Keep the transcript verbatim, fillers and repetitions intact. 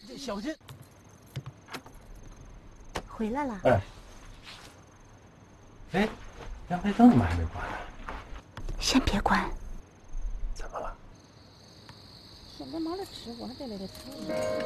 这小心。 回来了。 哎，哎，阳台灯怎么还没关呢？ 先别关。 怎么了？ 现在忙着吃，我还得来这吃。